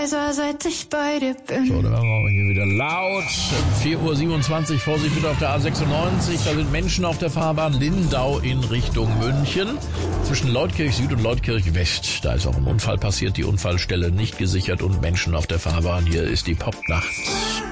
leiser, seit ich bei dir bin. So, dann machen wir hier wieder laut. 4:27 Uhr, Vorsicht bitte auf der A96. Da sind Menschen auf der Fahrbahn Lindau in Richtung München. Zwischen Leutkirch Süd und Leutkirch West. Da ist auch ein Unfall passiert. Die Unfallstelle nicht gesichert und Menschen auf der Fahrbahn. Hier ist die Popnacht.